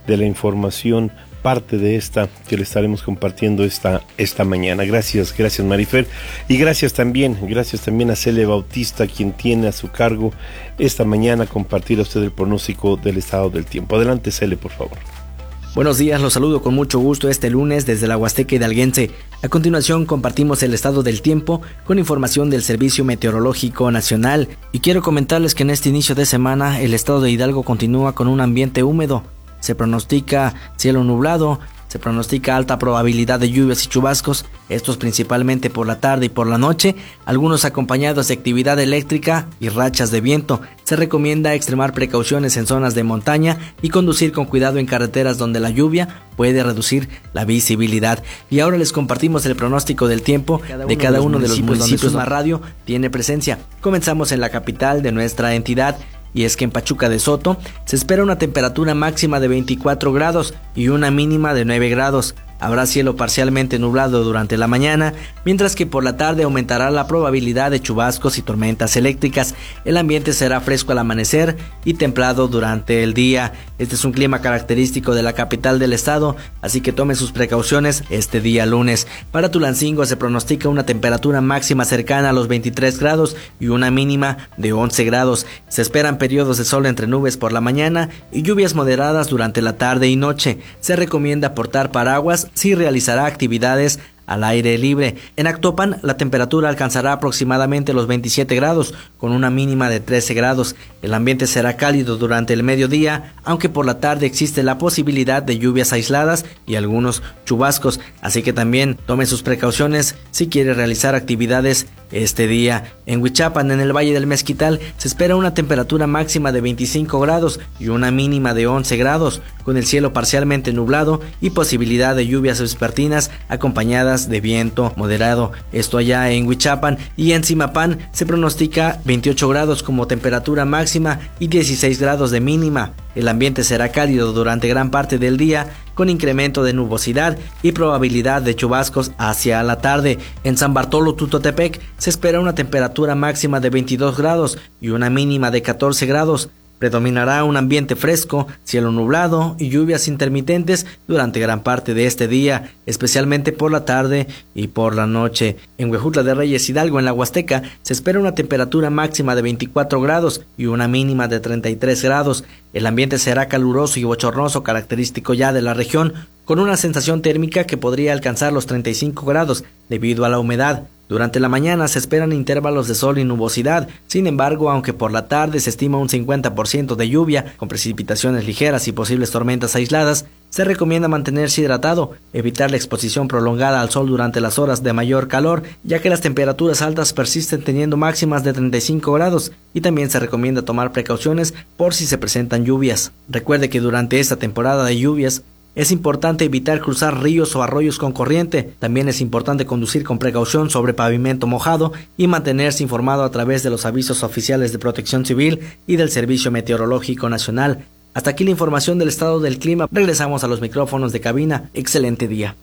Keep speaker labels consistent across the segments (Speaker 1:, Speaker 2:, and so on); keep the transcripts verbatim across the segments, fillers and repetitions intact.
Speaker 1: de la información, parte de esta que le estaremos compartiendo esta, esta mañana. Gracias, gracias Marifer, y gracias también, gracias también a Cele Bautista, quien tiene a su cargo esta mañana compartir a usted el pronóstico del estado del tiempo. Adelante, Cele, por favor.
Speaker 2: Buenos días, los saludo con mucho gusto este lunes desde la Huasteca Hidalguense. A continuación compartimos el estado del tiempo con información del Servicio Meteorológico Nacional, y quiero comentarles que en este inicio de semana el estado de Hidalgo continúa con un ambiente húmedo. Se pronostica cielo nublado, se pronostica alta probabilidad de lluvias y chubascos, estos principalmente por la tarde y por la noche, algunos acompañados de actividad eléctrica y rachas de viento. Se recomienda extremar precauciones en zonas de montaña y conducir con cuidado en carreteras donde la lluvia puede reducir la visibilidad. Y ahora les compartimos el pronóstico del tiempo de cada uno de los municipios donde radio tiene presencia. Comenzamos en la capital de nuestra entidad, y es que en Pachuca de Soto se espera una temperatura máxima de veinticuatro grados y una mínima de nueve grados. Habrá cielo parcialmente nublado durante la mañana, mientras que por la tarde aumentará la probabilidad de chubascos y tormentas eléctricas. El ambiente será fresco al amanecer y templado durante el día. Este es un clima característico de la capital del estado, así que tome sus precauciones este día lunes. Para Tulancingo se pronostica una temperatura máxima cercana a los veintitrés grados y una mínima de once grados. Se esperan periodos de sol entre nubes por la mañana y lluvias moderadas durante la tarde y noche. Se recomienda portar paraguas si realizará actividades al aire libre. En Actopan la temperatura alcanzará aproximadamente los veintisiete grados con una mínima de trece grados. El ambiente será cálido durante el mediodía, aunque por la tarde existe la posibilidad de lluvias aisladas y algunos chubascos, así que también tome sus precauciones si quiere realizar actividades este día. En Huichapan, en el Valle del Mezquital, se espera una temperatura máxima de veinticinco grados y una mínima de once grados, con el cielo parcialmente nublado y posibilidad de lluvias vespertinas acompañadas de viento moderado. Esto allá en Huichapan. Y en Zimapán se pronostica veintiocho grados como temperatura máxima y dieciséis grados de mínima. El ambiente será cálido durante gran parte del día, con incremento de nubosidad y probabilidad de chubascos hacia la tarde. En San Bartolo Tutotepec se espera una temperatura máxima de veintidós grados y una mínima de catorce grados. Predominará un ambiente fresco, cielo nublado y lluvias intermitentes durante gran parte de este día, especialmente por la tarde y por la noche. En Huejutla de Reyes, Hidalgo, en la Huasteca, se espera una temperatura máxima de veinticuatro grados y una mínima de treinta y tres grados. El ambiente será caluroso y bochornoso, característico ya de la región, con una sensación térmica que podría alcanzar los treinta y cinco grados debido a la humedad. Durante la mañana se esperan intervalos de sol y nubosidad. Sin embargo, aunque por la tarde se estima un cincuenta por ciento de lluvia, con precipitaciones ligeras y posibles tormentas aisladas, se recomienda mantenerse hidratado, evitar la exposición prolongada al sol durante las horas de mayor calor, ya que las temperaturas altas persisten teniendo máximas de treinta y cinco grados, y también se recomienda tomar precauciones por si se presentan lluvias. Recuerde que durante esta temporada de lluvias, es importante evitar cruzar ríos o arroyos con corriente. También es importante conducir con precaución sobre pavimento mojado y mantenerse informado a través de los avisos oficiales de Protección Civil y del Servicio Meteorológico Nacional. Hasta aquí la información del estado del clima. Regresamos a los micrófonos de cabina. Excelente día.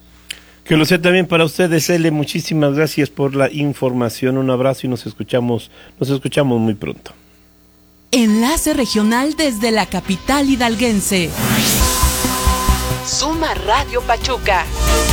Speaker 1: Que lo sea también para ustedes, Ele. Muchísimas gracias por la información. Un abrazo y nos escuchamos, nos escuchamos muy pronto.
Speaker 3: Enlace regional desde la capital hidalguense. Suma Radio Pachuca.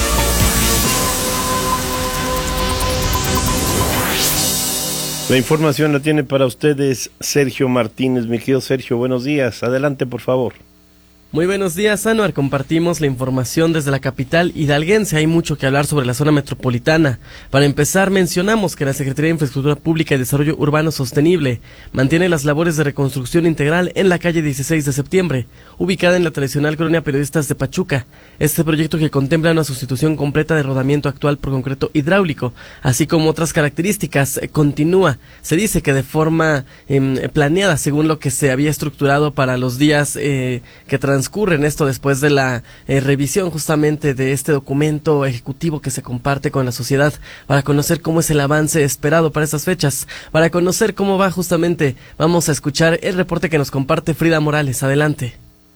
Speaker 1: La información la tiene para ustedes Sergio Martínez. Mi querido Sergio, buenos días. Adelante, por favor.
Speaker 4: Muy buenos días, Anuar. Compartimos la información desde la capital hidalguense. Hay mucho que hablar sobre la zona metropolitana. Para empezar, mencionamos que la Secretaría de Infraestructura Pública y Desarrollo Urbano Sostenible mantiene las labores de reconstrucción integral en la calle dieciséis de septiembre, ubicada en la tradicional colonia Periodistas de Pachuca. Este proyecto, que contempla una sustitución completa de rodamiento actual por concreto hidráulico, así como otras características, eh, continúa. Se dice que de forma eh, planeada, según lo que se había estructurado para los días eh, que transcurren esto después de la eh, revisión justamente de este documento ejecutivo que se comparte con la sociedad, para conocer cómo es el avance esperado para estas fechas. Para conocer cómo va justamente, vamos a escuchar el reporte que nos comparte Frida Morales. Adelante.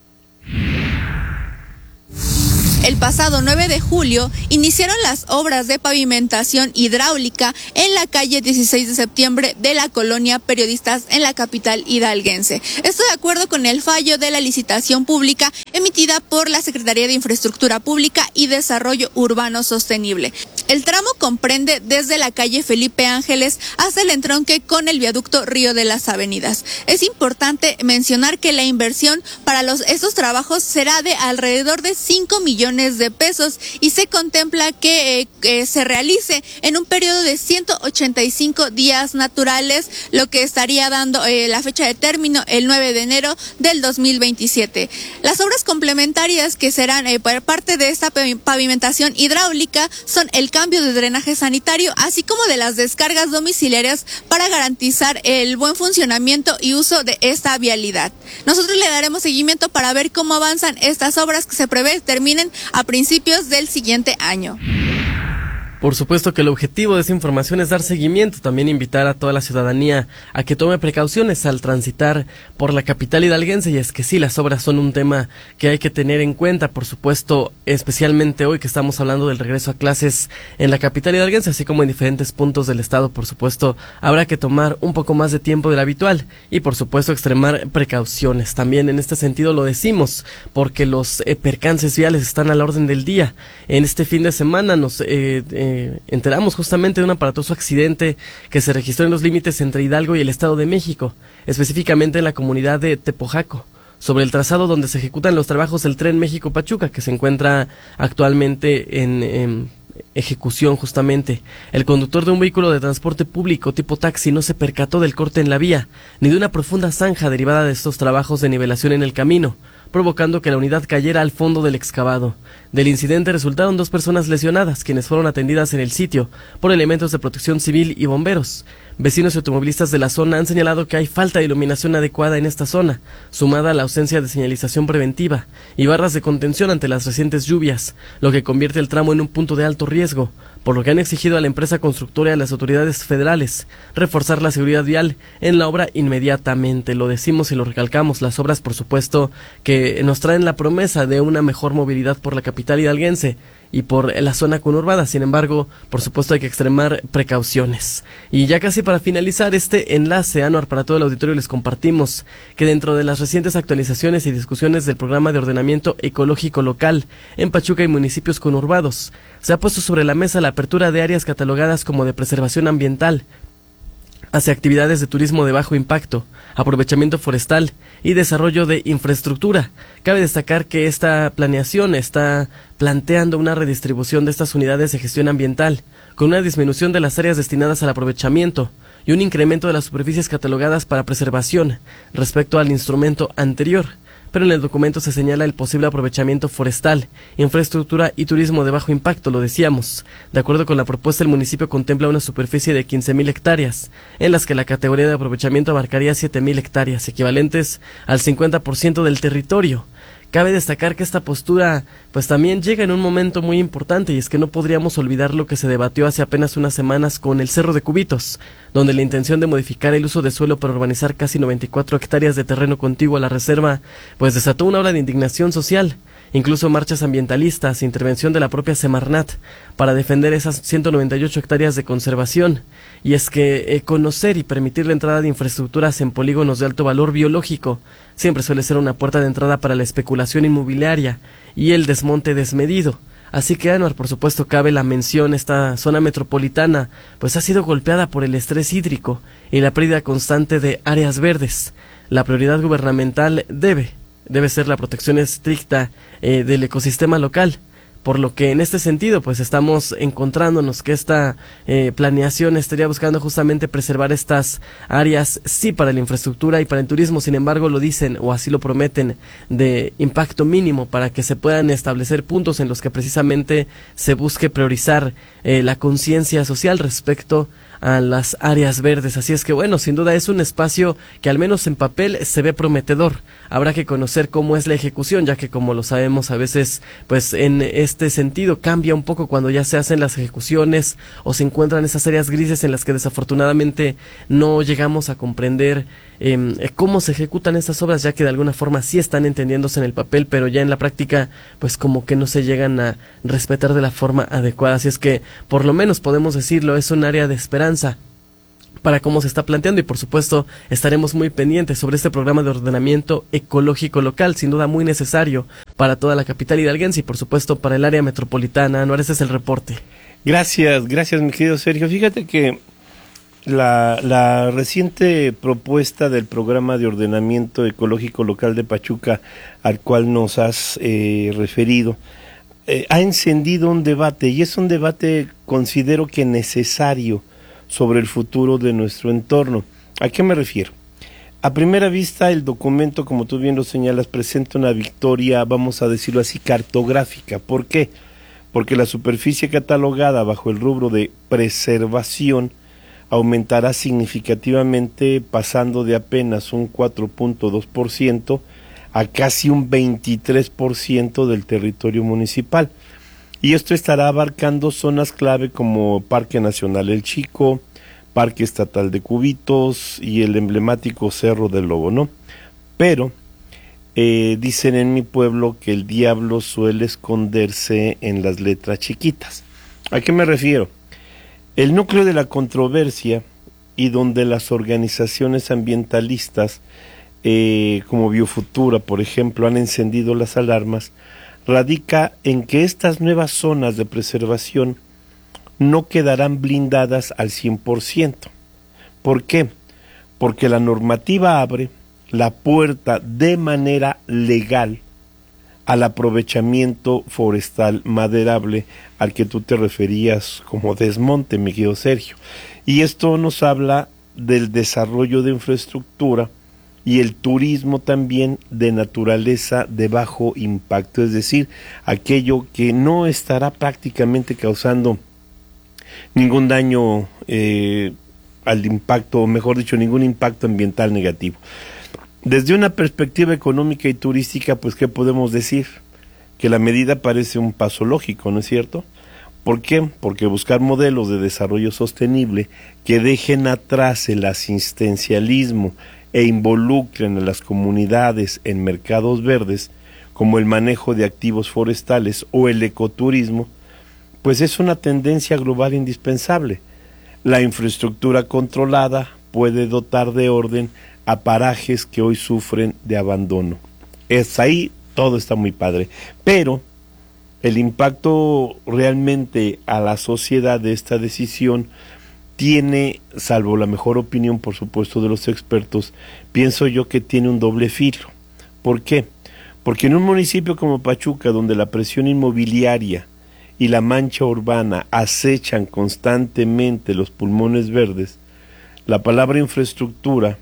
Speaker 5: El pasado nueve de julio iniciaron las obras de pavimentación hidráulica en la calle dieciséis de septiembre de la colonia Periodistas en la capital hidalguense. Esto de acuerdo con el fallo de la licitación pública emitido emitida por la Secretaría de Infraestructura Pública y Desarrollo Urbano Sostenible. El tramo comprende desde la calle Felipe Ángeles hasta el entronque con el viaducto Río de las Avenidas. Es importante mencionar que la inversión para los, estos trabajos será de alrededor de cinco millones de pesos y se contempla que eh, eh, se realice en un periodo de ciento ochenta y cinco días naturales, lo que estaría dando eh, la fecha de término el nueve de enero del dos mil veintisiete. Las obras complementarias que serán eh, por parte de esta pavimentación hidráulica son el cambio de drenaje sanitario, así como de las descargas domiciliarias para garantizar el buen funcionamiento y uso de esta vialidad. Nosotros le daremos seguimiento para ver cómo avanzan estas obras que se prevé terminen a principios del siguiente año.
Speaker 4: Por supuesto que el objetivo de esta información es dar seguimiento, también invitar a toda la ciudadanía a que tome precauciones al transitar por la capital hidalguense, y es que sí, las obras son un tema que hay que tener en cuenta, por supuesto, especialmente hoy que estamos hablando del regreso a clases en la capital hidalguense, así como en diferentes puntos del estado. Por supuesto, habrá que tomar un poco más de tiempo del habitual y, por supuesto, extremar precauciones. También en este sentido lo decimos, porque los eh, percances viales están a la orden del día. En este fin de semana nos eh, eh, enteramos justamente de un aparatoso accidente que se registró en los límites entre Hidalgo y el Estado de México, específicamente en la comunidad de Tepojaco, sobre el trazado donde se ejecutan los trabajos del tren México-Pachuca, que se encuentra actualmente en, en ejecución justamente. El conductor de un vehículo de transporte público tipo taxi no se percató del corte en la vía, ni de una profunda zanja derivada de estos trabajos de nivelación en el camino, provocando que la unidad cayera al fondo del excavado. Del incidente resultaron dos personas lesionadas, quienes fueron atendidas en el sitio por elementos de protección civil y bomberos. Vecinos y automovilistas de la zona han señalado que hay falta de iluminación adecuada en esta zona, sumada a la ausencia de señalización preventiva y barras de contención ante las recientes lluvias, lo que convierte el tramo en un punto de alto riesgo, por lo que han exigido a la empresa constructora y a las autoridades federales reforzar la seguridad vial en la obra inmediatamente. Lo decimos y lo recalcamos, las obras, por supuesto, que nos traen la promesa de una mejor movilidad por la capital hidalguense y por la zona conurbada. Sin embargo, por supuesto, hay que extremar precauciones. Y ya casi para finalizar este enlace, Anuar, para todo el auditorio, les compartimos que dentro de las recientes actualizaciones y discusiones del programa de ordenamiento ecológico local en Pachuca y municipios conurbados, se ha puesto sobre la mesa la apertura de áreas catalogadas como de preservación ambiental hacia actividades de turismo de bajo impacto, aprovechamiento forestal y desarrollo de infraestructura. Cabe destacar que esta planeación está planteando una redistribución de estas unidades de gestión ambiental, con una disminución de las áreas destinadas al aprovechamiento y un incremento de las superficies catalogadas para preservación respecto al instrumento anterior. Pero en el documento se señala el posible aprovechamiento forestal, infraestructura y turismo de bajo impacto, lo decíamos. De acuerdo con la propuesta, el municipio contempla una superficie de quince mil hectáreas, en las que la categoría de aprovechamiento abarcaría siete mil hectáreas, equivalentes al cincuenta por ciento del territorio. Cabe destacar que esta postura pues también llega en un momento muy importante, y es que no podríamos olvidar lo que se debatió hace apenas unas semanas con el Cerro de Cubitos, donde la intención de modificar el uso de suelo para urbanizar casi noventa y cuatro hectáreas de terreno contiguo a la reserva pues desató una ola de indignación social. Incluso marchas ambientalistas, intervención de la propia Semarnat para defender esas ciento noventa y ocho hectáreas de conservación. Y es que eh, conocer y permitir la entrada de infraestructuras en polígonos de alto valor biológico siempre suele ser una puerta de entrada para la especulación inmobiliaria y el desmonte desmedido. Así que, Anuar, por supuesto, cabe la mención, esta zona metropolitana pues ha sido golpeada por el estrés hídrico y la pérdida constante de áreas verdes. La prioridad gubernamental debe debe ser la protección estricta eh, del ecosistema local, por lo que en este sentido pues estamos encontrándonos que esta eh, planeación estaría buscando justamente preservar estas áreas, sí, para la infraestructura y para el turismo. Sin embargo, lo dicen o así lo prometen, de impacto mínimo, para que se puedan establecer puntos en los que precisamente se busque priorizar eh, la conciencia social respecto a las áreas verdes. Así es que, bueno, sin duda es un espacio que al menos en papel se ve prometedor. Habrá que conocer cómo es la ejecución, ya que, como lo sabemos, a veces pues en este sentido cambia un poco cuando ya se hacen las ejecuciones o se encuentran esas áreas grises en las que desafortunadamente no llegamos a comprender eh, cómo se ejecutan estas obras, ya que de alguna forma sí están entendiéndose en el papel, pero ya en la práctica pues como que no se llegan a respetar de la forma adecuada. Así es que, por lo menos podemos decirlo, es un área de esperanza para cómo se está planteando, y por supuesto estaremos muy pendientes sobre este programa de ordenamiento ecológico local, sin duda muy necesario para toda la capital hidalguense y por supuesto para el área metropolitana. Anuar, ese es el reporte.
Speaker 1: Gracias, gracias mi querido Sergio. Fíjate que la, la reciente propuesta del programa de ordenamiento ecológico local de Pachuca, al cual nos has eh, referido, eh, ha encendido un debate, y es un debate, considero que necesario, sobre el futuro de nuestro entorno. ¿A qué me refiero? A primera vista, el documento, como tú bien lo señalas, presenta una victoria, vamos a decirlo así, cartográfica. ¿Por qué? Porque la superficie catalogada bajo el rubro de preservación aumentará significativamente, pasando de apenas un cuatro punto dos por ciento a casi un veintitrés por ciento del territorio municipal. Y esto estará abarcando zonas clave como Parque Nacional El Chico, Parque Estatal de Cubitos y el emblemático Cerro del Lobo, ¿no? Pero eh, dicen en mi pueblo que el diablo suele esconderse en las letras chiquitas. ¿A qué me refiero? El núcleo de la controversia, y donde las organizaciones ambientalistas eh, como Biofutura, por ejemplo, han encendido las alarmas, radica en que estas nuevas zonas de preservación no quedarán blindadas al cien por ciento. ¿Por qué? Porque la normativa abre la puerta de manera legal al aprovechamiento forestal maderable al que tú te referías como desmonte, mi querido Sergio. Y esto nos habla del desarrollo de infraestructura y el turismo también de naturaleza de bajo impacto, es decir, aquello que no estará prácticamente causando ningún daño eh, al impacto, o mejor dicho, ningún impacto ambiental negativo. Desde una perspectiva económica y turística, pues, ¿qué podemos decir? Que la medida parece un paso lógico, ¿no es cierto? ¿Por qué? Porque buscar modelos de desarrollo sostenible que dejen atrás el asistencialismo e involucren a las comunidades en mercados verdes, como el manejo de activos forestales o el ecoturismo, pues es una tendencia global indispensable. La infraestructura controlada puede dotar de orden a parajes que hoy sufren de abandono. Es ahí, todo está muy padre, pero el impacto realmente a la sociedad de esta decisión tiene, salvo la mejor opinión, por supuesto, de los expertos, pienso yo que tiene un doble filo. ¿Por qué? Porque en un municipio como Pachuca, donde la presión inmobiliaria y la mancha urbana acechan constantemente los pulmones verdes, la palabra infraestructura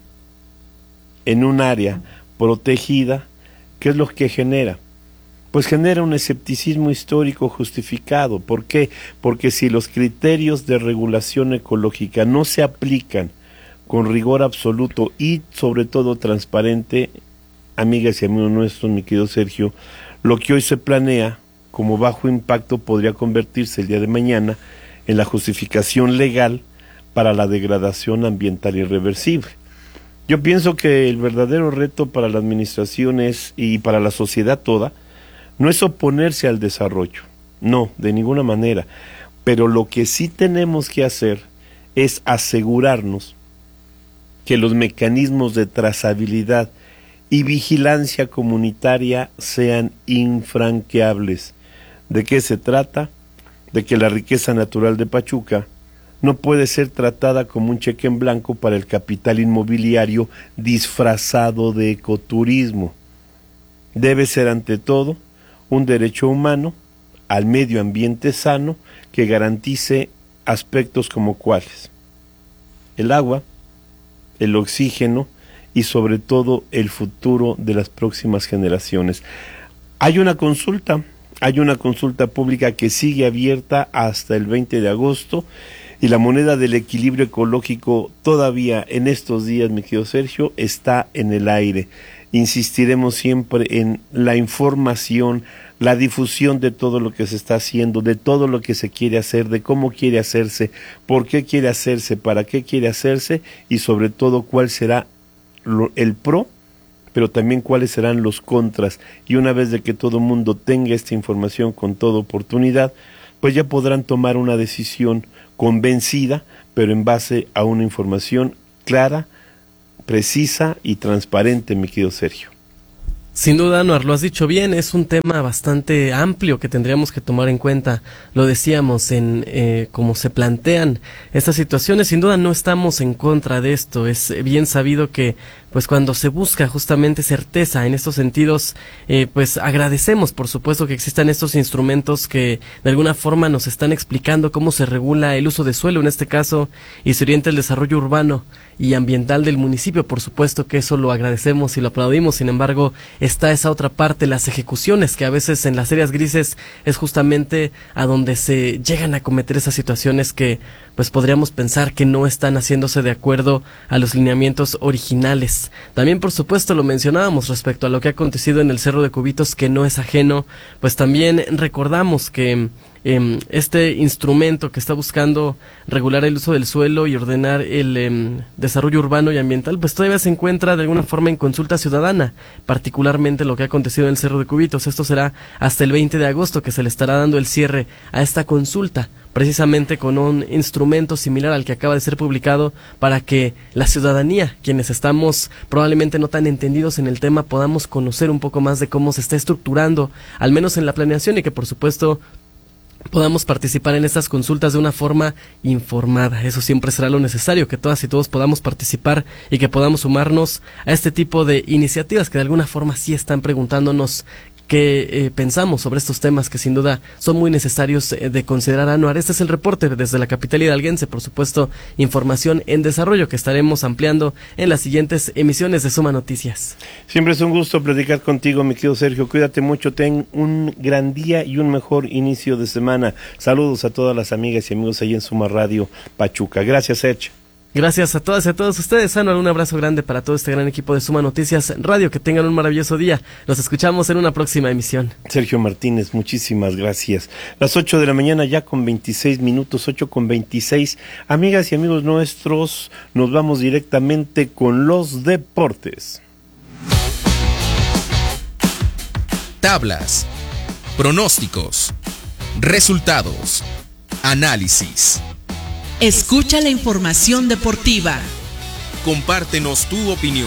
Speaker 1: en un área protegida, ¿qué es lo que genera? Pues genera un escepticismo histórico justificado. ¿Por qué? Porque si los criterios de regulación ecológica no se aplican con rigor absoluto y sobre todo transparente, amigas y amigos nuestros, mi querido Sergio, lo que hoy se planea como bajo impacto podría convertirse el día de mañana en la justificación legal para la degradación ambiental irreversible. Yo pienso que el verdadero reto para la administración es, y para la sociedad toda, no es oponerse al desarrollo, no, de ninguna manera, pero lo que sí tenemos que hacer es asegurarnos que los mecanismos de trazabilidad y vigilancia comunitaria sean infranqueables. ¿De qué se trata? De que la riqueza natural de Pachuca no puede ser tratada como un cheque en blanco para el capital inmobiliario disfrazado de ecoturismo. Debe ser ante todo un derecho humano al medio ambiente sano que garantice aspectos como cuáles: el agua, el oxígeno y sobre todo el futuro de las próximas generaciones. Hay una consulta, hay una consulta pública que sigue abierta hasta el veinte de agosto y la moneda del equilibrio ecológico todavía en estos días, mi querido Sergio, está en el aire. Insistiremos siempre en la información, la difusión de todo lo que se está haciendo, de todo lo que se quiere hacer, de cómo quiere hacerse, por qué quiere hacerse, para qué quiere hacerse y sobre todo cuál será lo, el pro, pero también cuáles serán los contras. Y una vez de que todo el mundo tenga esta información con toda oportunidad, pues ya podrán tomar una decisión convencida, pero en base a una información clara, precisa y transparente, mi querido Sergio.
Speaker 4: Sin duda, Anuar, lo has dicho bien, es un tema bastante amplio que tendríamos que tomar en cuenta. Lo decíamos, en eh, cómo se plantean estas situaciones, sin duda no estamos en contra de esto. Es bien sabido que pues cuando se busca justamente certeza en estos sentidos, eh, pues agradecemos por supuesto que existan estos instrumentos que de alguna forma nos están explicando cómo se regula el uso de suelo en este caso y se orienta el desarrollo urbano y ambiental del municipio. Por supuesto que eso lo agradecemos y lo aplaudimos. Sin embargo, está esa otra parte, las ejecuciones, que a veces en las áreas grises es justamente a donde se llegan a cometer esas situaciones que pues podríamos pensar que no están haciéndose de acuerdo a los lineamientos originales. También por supuesto lo mencionábamos respecto a lo que ha acontecido en el Cerro de Cubitos, que no es ajeno, pues también recordamos que Eh, este instrumento que está buscando regular el uso del suelo y ordenar el eh, desarrollo urbano y ambiental, pues todavía se encuentra de alguna forma en consulta ciudadana, particularmente lo que ha acontecido en el Cerro de Cubitos. Esto será hasta el veinte de agosto que se le estará dando el cierre a esta consulta, precisamente con un instrumento similar al que acaba de ser publicado para que la ciudadanía, quienes estamos probablemente no tan entendidos en el tema, podamos conocer un poco más de cómo se está estructurando, al menos en la planeación, y que por supuesto podamos participar en estas consultas de una forma informada. Eso siempre será lo necesario, que todas y todos podamos participar y que podamos sumarnos a este tipo de iniciativas que de alguna forma sí están preguntándonos qué eh, pensamos sobre estos temas que sin duda son muy necesarios eh, de considerar. Anuar, este es el reporte desde la capital hidalguense. Por supuesto, información en desarrollo que estaremos ampliando en las siguientes emisiones de Suma Noticias.
Speaker 1: Siempre es un gusto platicar contigo, mi querido Sergio. Cuídate mucho, ten un gran día y un mejor inicio de semana. Saludos a todas las amigas y amigos ahí en Suma Radio Pachuca. Gracias, Sergio.
Speaker 4: Gracias a todas y a todos ustedes, Anuar, un abrazo grande para todo este gran equipo de Suma Noticias Radio, que tengan un maravilloso día. Nos escuchamos en una próxima emisión.
Speaker 1: Sergio Martínez, muchísimas gracias. Las ocho de la mañana ya con veintiséis minutos, ocho con veintiséis. Amigas y amigos nuestros, nos vamos directamente con los deportes.
Speaker 6: Tablas, pronósticos, resultados, análisis.
Speaker 3: Escucha la información deportiva.
Speaker 6: Compártenos tu opinión.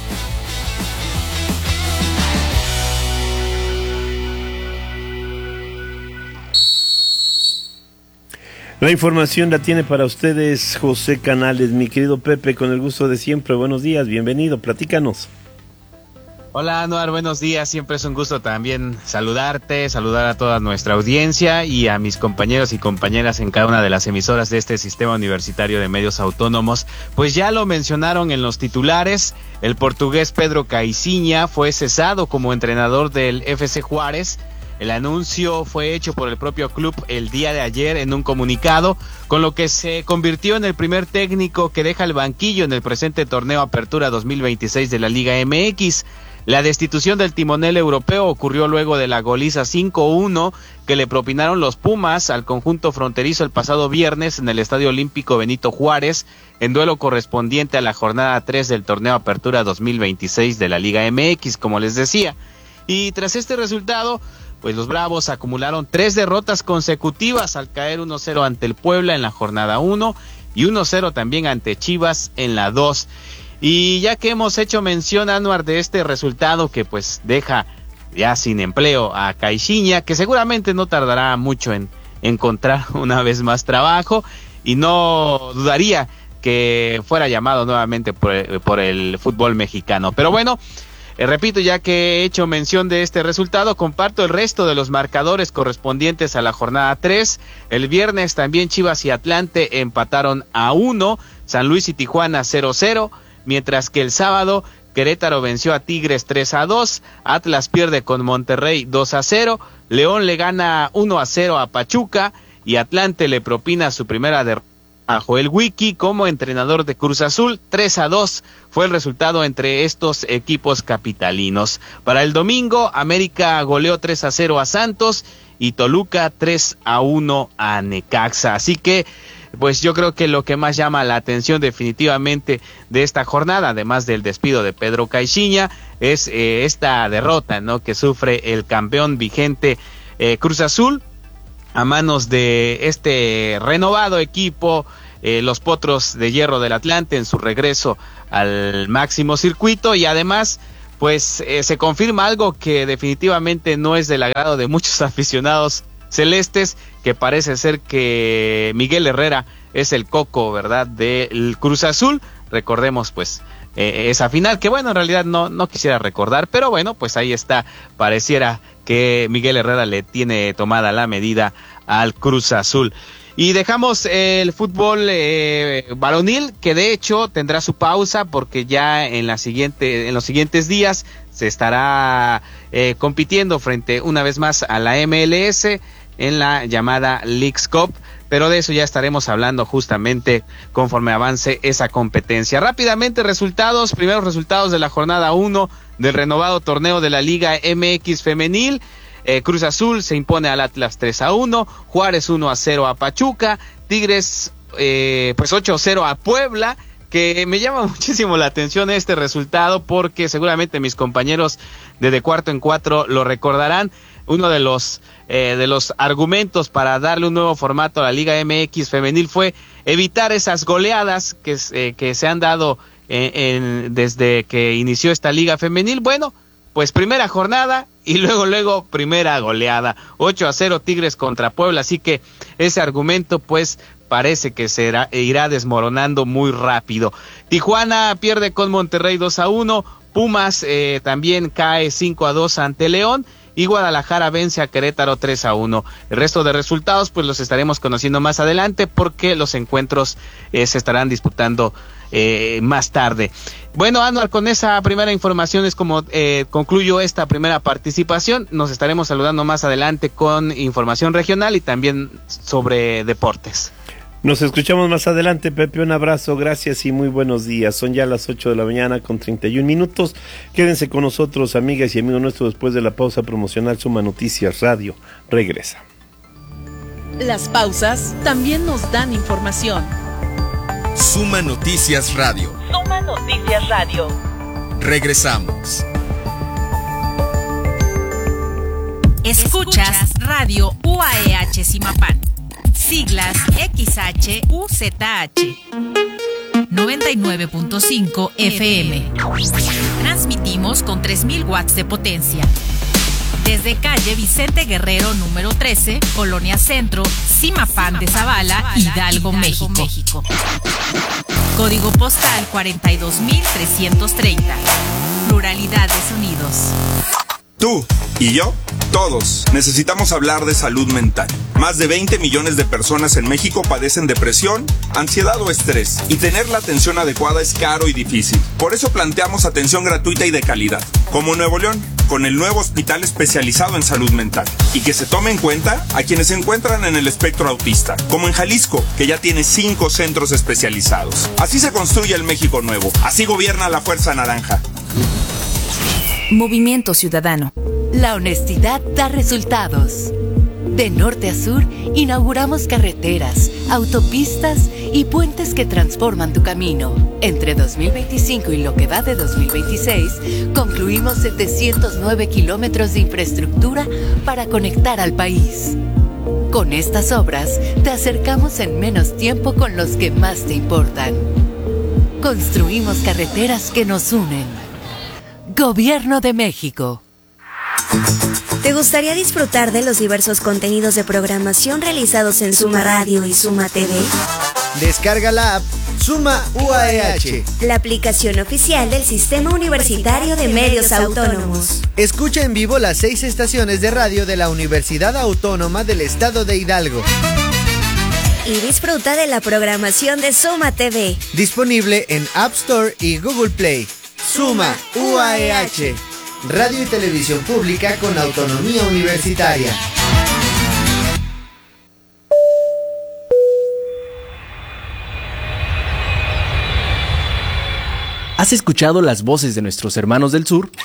Speaker 1: La información la tiene para ustedes José Canales. Mi querido Pepe, con el gusto de siempre, buenos días, bienvenido, platícanos.
Speaker 7: Hola Anuar, buenos días, siempre es un gusto también saludarte, saludar a toda nuestra audiencia y a mis compañeros y compañeras en cada una de las emisoras de este Sistema Universitario de Medios Autónomos. Pues ya lo mencionaron en los titulares, el portugués Pedro Caixinha fue cesado como entrenador del F C Juárez. El anuncio fue hecho por el propio club el día de ayer en un comunicado, con lo que se convirtió en el primer técnico que deja el banquillo en el presente torneo Apertura dos mil veintiséis de la Liga M X. La destitución del timonel europeo ocurrió luego de la goliza cinco uno que le propinaron los Pumas al conjunto fronterizo el pasado viernes en el Estadio Olímpico Benito Juárez, en duelo correspondiente a la jornada tres del torneo Apertura dos mil veintiséis de la Liga M X, como les decía. Y tras este resultado, pues los Bravos acumularon tres derrotas consecutivas al caer uno cero ante el Puebla en la jornada uno y uno cero también ante Chivas en la dos. Y ya que hemos hecho mención, Anuar, de este resultado que pues deja ya sin empleo a Caixinha, que seguramente no tardará mucho en encontrar una vez más trabajo, y no dudaría que fuera llamado nuevamente por, por el fútbol mexicano. Pero bueno, eh, repito, ya que he hecho mención de este resultado, comparto el resto de los marcadores correspondientes a la jornada tres. El viernes también Chivas y Atlante empataron a uno, San Luis y Tijuana cero cero, mientras que el sábado Querétaro venció a Tigres tres a dos, Atlas pierde con Monterrey dos a cero, León le gana uno a cero a Pachuca y Atlante le propina su primera derrota a Joel Wiki como entrenador de Cruz Azul. Tres a dos fue el resultado entre estos equipos capitalinos. Para el domingo, América goleó tres a cero a Santos y Toluca tres a uno a Necaxa. Así que pues yo creo que lo que más llama la atención definitivamente de esta jornada, además del despido de Pedro Caixinha, es eh, esta derrota, ¿no?, que sufre el campeón vigente eh, Cruz Azul a manos de este renovado equipo, eh, los Potros de Hierro del Atlante, en su regreso al máximo circuito. Y además pues eh, se confirma algo que definitivamente no es del agrado de muchos aficionados celestes, que parece ser que Miguel Herrera es el coco, ¿verdad?, del Cruz Azul. Recordemos pues eh, esa final, que bueno, en realidad no, no quisiera recordar, pero bueno, pues ahí está, pareciera que Miguel Herrera le tiene tomada la medida al Cruz Azul. Y dejamos el fútbol eh, varonil, que de hecho tendrá su pausa porque ya en la siguiente, en los siguientes días se estará eh, compitiendo frente una vez más a la M L S en la llamada Leagues Cup, pero de eso ya estaremos hablando justamente conforme avance esa competencia. Rápidamente, resultados, primeros resultados de la jornada uno del renovado torneo de la Liga M X Femenil. Eh, Cruz Azul se impone al Atlas tres a uno, Juárez uno a cero a Pachuca, Tigres eh, pues ocho a cero a Puebla, que me llama muchísimo la atención este resultado porque seguramente mis compañeros de De Cuarto en Cuatro lo recordarán. Uno de los eh, de los argumentos para darle un nuevo formato a la Liga M X Femenil fue evitar esas goleadas que, eh, que se han dado en, en, desde que inició esta Liga Femenil. Bueno, pues primera jornada y luego luego primera goleada, ocho a cero Tigres contra Puebla, así que ese argumento pues parece que será, irá desmoronando muy rápido. Tijuana pierde con Monterrey dos a uno, Pumas eh, también cae cinco a dos ante León, y Guadalajara vence a Querétaro tres a uno. El resto de resultados pues los estaremos conociendo más adelante porque los encuentros eh, se estarán disputando eh, más tarde. Bueno, Anuar, con esa primera información es como eh, concluyo esta primera participación. Nos estaremos saludando más adelante con información regional y también sobre deportes.
Speaker 1: Nos escuchamos más adelante, Pepe, un abrazo, gracias y muy buenos días. Son ya las ocho de la mañana con treinta y un minutos. Quédense con nosotros, amigas y amigos nuestros, después de la pausa promocional. Suma Noticias Radio regresa.
Speaker 3: Las pausas también nos dan información.
Speaker 6: Suma Noticias Radio.
Speaker 3: Suma Noticias Radio.
Speaker 6: Regresamos.
Speaker 8: Escuchas Radio U A E H Zimapán. Siglas X H U Z H. noventa y nueve punto cinco F M. Transmitimos con tres mil watts de potencia. Desde calle Vicente Guerrero número trece, Colonia Centro, Zimapán de Zavala, Hidalgo, México. México. Código postal cuarenta y dos mil trescientos treinta. Pluralidad de sonidos.
Speaker 9: Tú y yo, todos, necesitamos hablar de salud mental. Más de veinte millones de personas en México padecen depresión, ansiedad o estrés, y tener la atención adecuada es caro y difícil. Por eso planteamos atención gratuita y de calidad, como Nuevo León, con el nuevo hospital especializado en salud mental, y que se tome en cuenta a quienes se encuentran en el espectro autista, como en Jalisco, que ya tiene cinco centros especializados. Así se construye el México nuevo, así gobierna la Fuerza Naranja.
Speaker 10: Movimiento Ciudadano. La honestidad da resultados. De norte a sur, inauguramos carreteras, autopistas y puentes que transforman tu camino. Entre dos mil veinticinco y lo que va de dos mil veintiséis, concluimos setecientos nueve kilómetros de infraestructura para conectar al país. Con estas obras, te acercamos en menos tiempo con los que más te importan. Construimos carreteras que nos unen. Gobierno de México.
Speaker 11: ¿Te gustaría disfrutar de los diversos contenidos de programación realizados en Suma Radio y Suma T V?
Speaker 12: Descarga la app Suma U A E H,
Speaker 11: la aplicación oficial del Sistema Universitario de Medios Autónomos.
Speaker 12: Escucha en vivo las seis estaciones de radio de la Universidad Autónoma del Estado de Hidalgo.
Speaker 11: Y disfruta de la programación de Suma T V.
Speaker 12: Disponible en App Store y Google Play. Suma U A E H, radio y televisión pública con autonomía universitaria.
Speaker 2: ¿Has escuchado las voces de nuestros hermanos del sur?